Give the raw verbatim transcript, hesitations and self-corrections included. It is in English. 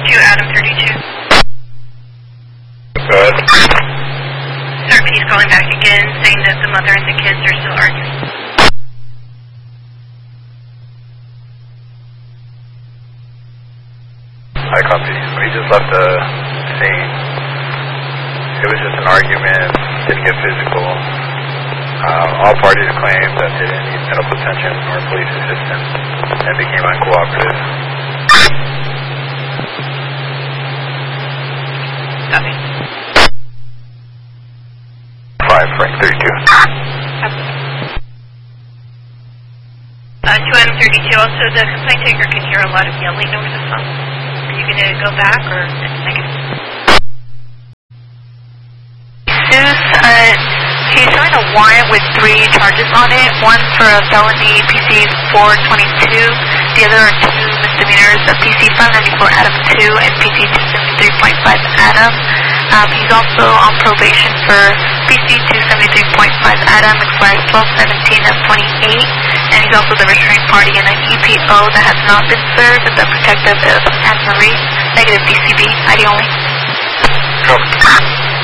two, Adam thirty-two. Good. Sir, he's calling back again, saying that the mother and the kids are still arguing. I copy. We just left the scene. It was just an argument, didn't get physical. Uh, all parties claimed that they didn't need medical attention or police assistance and became uncooperative. Copy. five, Frank thirty-two. Uh, two, Adam thirty-two. Also, the complaint taker can hear a lot of yelling over the phone. Are you going to go back or negative? Jesus, uh, he's showing a warrant with three charges on it. One for a felony P C four twenty-two. The other are two misdemeanors of P C five ninety-four Adam two and P C two seventy-three point five Adam. Um, he's also on probation for P C two seventy-three point five Adam, expires twelve seventeen of twenty-eight. And he's also the returning party in an E P O that has not been served as a protective of Anne Marie. Negative D C B, I D only. Copy.